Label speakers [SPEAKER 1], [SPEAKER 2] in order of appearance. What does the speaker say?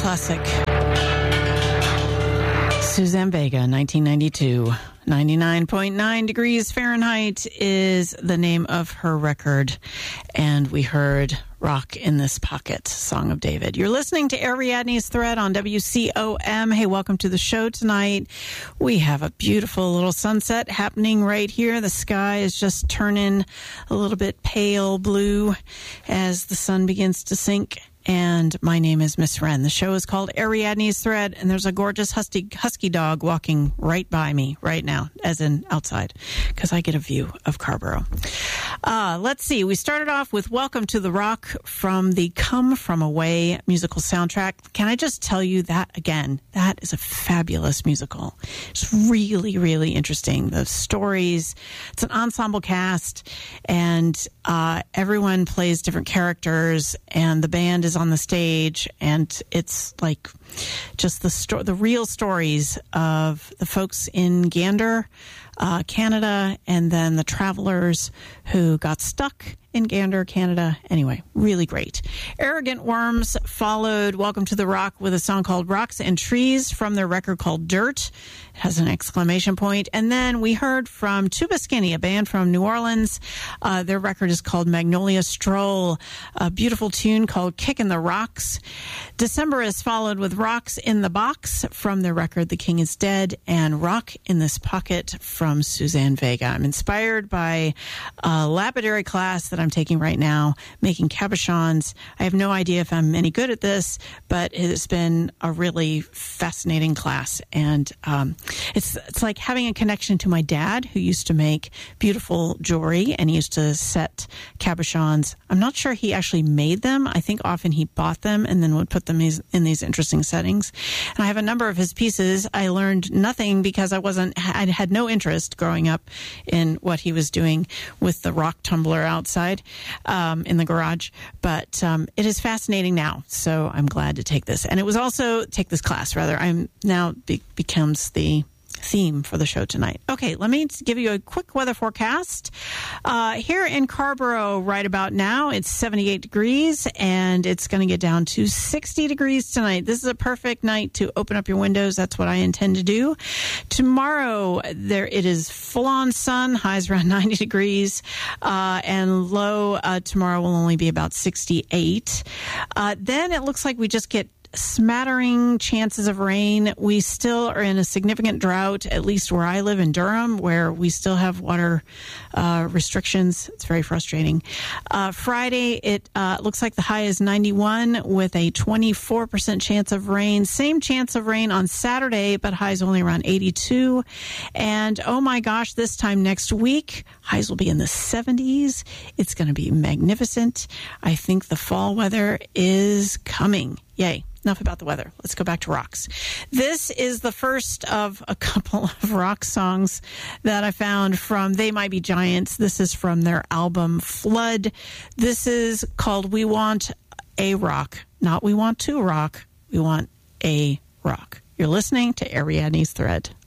[SPEAKER 1] classic. Suzanne Vega, 1992. 99.9 degrees Fahrenheit is the name of her record. And we heard Rock in This Pocket, Song of David. You're listening to Ariadne's Thread on WCOM. Hey, welcome to the show tonight. We have a beautiful little sunset happening right here. The sky is just turning a little bit pale blue as the sun begins to sink. And my name is Miss Wren. The show is called Ariadne's Thread, and there's a gorgeous husky dog walking right by me right now, as in outside, because I get a view of Carborough. Let's see. We started off with Welcome to the Rock from the Come From Away musical soundtrack. Can I just tell you that again? That is a fabulous musical. It's really, really interesting. The stories, it's an ensemble cast, and everyone plays different characters, and the band is on the stage, and it's like just the real stories of the folks in Gander, Canada, and then the travelers who got stuck in Gander, Canada. Anyway, really great. Arrogant Worms followed Welcome to the Rock with a song called Rocks and Trees from their record called Dirt. It has an exclamation point. And then we heard from Tuba Skinny, a band from New Orleans. Their record is called Magnolia Stroll, a beautiful tune called Kickin' the Rocks. December is followed with Rocks in the Box from their record The King is Dead, and Rock in This Pocket from Suzanne Vega. I'm inspired by a lapidary class that I'm taking right now, making cabochons. I have no idea if I'm any good at this, but it has been a really fascinating class. And it's like having a connection to my dad, who used to make beautiful jewelry, and he used to set cabochons. I'm not sure he actually made them. I think often he bought them and then would put them in these interesting settings. And I have a number of his pieces. I learned nothing because I had no interest growing up in what he was doing with the rock tumbler outside in the garage. But it is fascinating now. So I'm glad to take this. And it was also take this class, rather. I'm now becomes the theme for the show tonight. Okay, let me give you a quick weather forecast. Here in Carborough right about now, it's 78 degrees, and it's going to get down to 60 degrees tonight. This is a perfect night to open up your windows. That's what I intend to do. Tomorrow, it is full-on sun, highs around 90 degrees, and low tomorrow will only be about 68. Then it looks like we just get smattering chances of rain. We still are in a significant drought, at least where I live in Durham, where we still have water restrictions. It's very frustrating. Friday, it looks like the high is 91 with a 24% chance of rain. Same chance of rain on Saturday, but highs only around 82. And oh my gosh, this time next week, highs will be in the 70s. It's going to be magnificent. I think the fall weather is coming. Yay. Enough about the weather. Let's go back to rocks. This is the first of a couple of rock songs that I found from They Might Be Giants. This is from their album Flood. This is called We Want a Rock. Not We Want to Rock. We Want a Rock. You're listening to Ariadne's Thread.